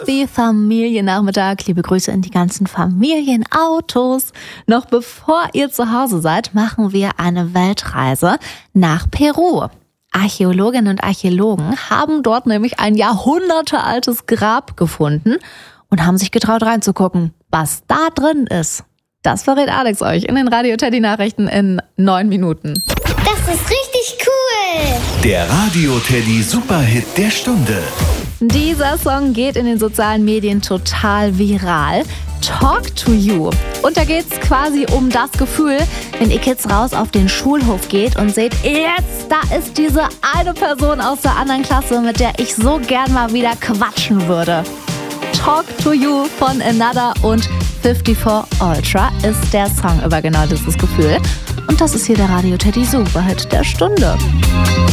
Happy Familiennachmittag. Liebe Grüße in die ganzen Familienautos. Noch bevor ihr zu Hause seid, machen wir eine Weltreise nach Peru. Archäologinnen und Archäologen haben dort nämlich ein jahrhundertealtes Grab gefunden und haben sich getraut reinzugucken, was da drin ist. Das verrät Alex euch in den Radio Teddy Nachrichten in 9 Minuten. Das ist richtig cool! Der Radio Teddy Superhit der Stunde. Dieser Song geht in den sozialen Medien total viral. Talk to You. Und da geht's quasi um das Gefühl, wenn ihr Kids raus auf den Schulhof geht und seht, jetzt, da ist diese eine Person aus der anderen Klasse, mit der ich so gern mal wieder quatschen würde. Talk to You von Another und 54 Ultra ist der Song über genau dieses Gefühl. Und das ist hier der Radio Teddy Superhit der Stunde.